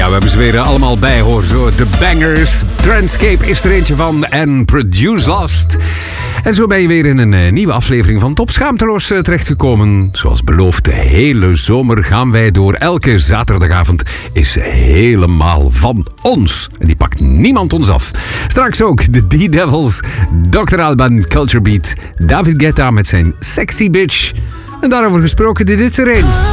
Ja, we hebben ze weer allemaal bij, hoor. Zo, de bangers. Trendscape is er eentje van. En Produce Lost. En zo ben je weer in een nieuwe aflevering van Top Schaamteloos terechtgekomen. Zoals beloofd, de hele zomer gaan wij door. Elke zaterdagavond is helemaal van ons. En die pakt niemand ons af. Straks ook de D-Devils, Dr. Alban, Culture Beat, David Guetta met zijn Sexy Bitch. En daarover gesproken, dit is er een.